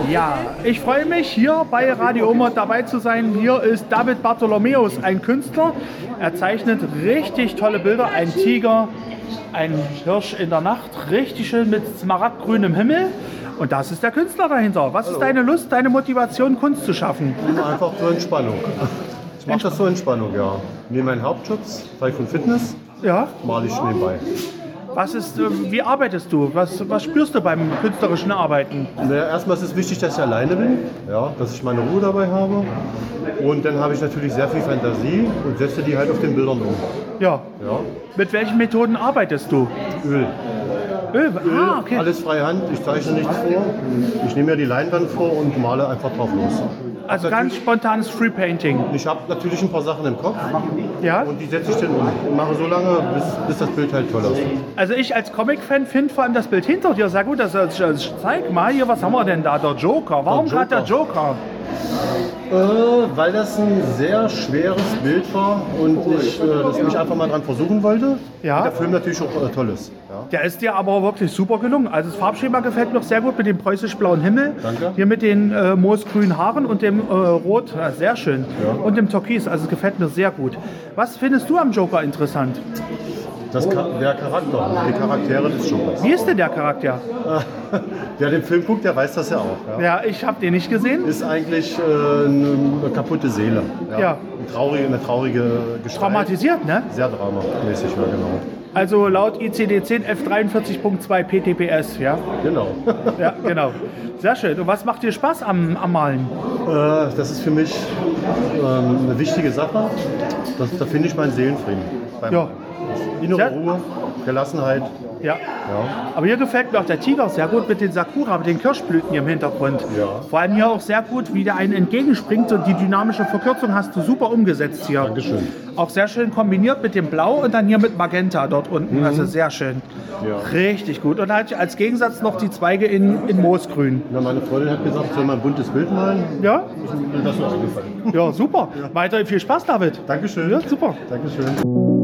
Ja, ich freue mich, hier bei Radio Omot dabei zu sein. Hier ist David Bartholomäus, ein Künstler. Er zeichnet richtig tolle Bilder. Ein Tiger, ein Hirsch in der Nacht, richtig schön mit smaragdgrünem Himmel. Und das ist der Künstler dahinter. Was ist deine Lust, deine Motivation, Kunst zu schaffen? Einfach zur Entspannung. Ich mache das zur Entspannung, ja. Neben meinen Hauptjobs, Teil von Fitness, Ja. male ich nebenbei. Wie arbeitest du? Was spürst du beim künstlerischen Arbeiten? Naja, erstmal ist es wichtig, dass ich alleine bin, ja, dass ich meine Ruhe dabei habe. Und dann habe ich natürlich sehr viel Fantasie und setze die halt auf den Bildern um. Ja. Ja. Mit welchen Methoden arbeitest du? Öl. Öl? Ah, okay. Alles freie Hand, ich zeichne nichts vor. Ich nehme mir die Leinwand vor und male einfach drauf los. Also ganz spontanes Freepainting. Ich habe natürlich ein paar Sachen im Kopf Ja? und die setze ich dann um. Und mache so lange, bis das Bild halt toll aussieht. Also ich als Comic-Fan finde vor allem das Bild hinter dir sehr gut. Zeig mal hier, was haben wir denn da? Der Joker. Warum Der gerade der Joker? Weil das ein sehr schweres Bild war und ich das mich einfach mal dran versuchen wollte. Ja. Und der Film natürlich auch toll ist. Ja. Der ist dir aber wirklich super gelungen. Also das Farbschema gefällt mir auch sehr gut mit dem preußisch-blauen Himmel. Danke. Hier mit den moosgrünen Haaren und dem Rot. Ja, sehr schön. Ja. Und dem Türkis. Also es gefällt mir sehr gut. Was findest du am Joker interessant? Der Charakter, die Charaktere des Jokers. Wie ist denn der Charakter? Wer den Film guckt, der weiß das ja auch. Ja. Ja, ich habe den nicht gesehen. Ist eigentlich eine kaputte Seele. Ja. Eine traurige Gestalt. Traumatisiert, ne? Sehr dramamäßig, ja genau. Also laut ICD-10 F43.2 PTPS, ja? Genau. Ja, genau. Sehr schön. Und was macht dir Spaß am Malen? Das ist für mich eine wichtige Sache. Da finde ich meinen Seelenfrieden. Ja. Innere Sehr- Ruhe, Gelassenheit. Ja. Ja. Aber hier gefällt mir auch der Tiger sehr gut mit den Sakura, mit den Kirschblüten hier im Hintergrund. Ja. Vor allem hier auch sehr gut, wie der einen entgegenspringt und die dynamische Verkürzung hast du super umgesetzt hier. Dankeschön. Auch sehr schön kombiniert mit dem Blau und dann hier mit Magenta dort unten. Also sehr schön. Ja. Richtig gut. Und halt als Gegensatz noch die Zweige in Moosgrün. Na, meine Freundin hat gesagt, ich soll mal ein buntes Bild malen. Ja? Mir ist das so eingefallen. Ja, super. Weiterhin viel Spaß, David. Dankeschön. Ja, super. Dankeschön.